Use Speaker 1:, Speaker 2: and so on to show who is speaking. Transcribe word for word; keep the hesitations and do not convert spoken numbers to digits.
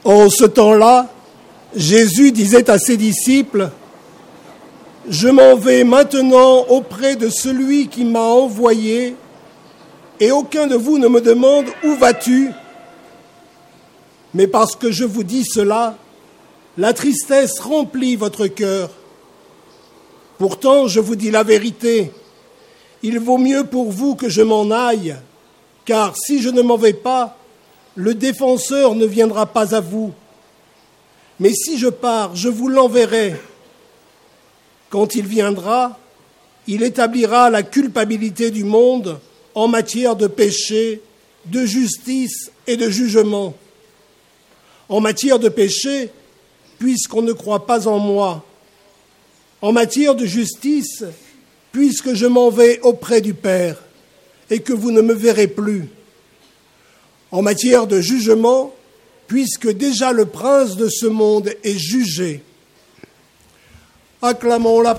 Speaker 1: En ce temps-là, Jésus disait à ses disciples, « Je m'en vais maintenant auprès de celui qui m'a envoyé, et aucun de vous ne me demande « Où vas-tu » Mais parce que je vous dis cela, la tristesse remplit votre cœur. Pourtant, je vous dis la vérité, il vaut mieux pour vous que je m'en aille, car si je ne m'en vais pas, le défenseur ne viendra pas à vous. Mais si je pars, je vous l'enverrai. Quand il viendra, il établira la culpabilité du monde en matière de péché, de justice et de jugement. En matière de péché, puisqu'on ne croit pas en moi. En matière de justice, puisque je m'en vais auprès du Père et que vous ne me verrez plus. En matière de jugement, puisque déjà le prince de ce monde est jugé. Acclamons la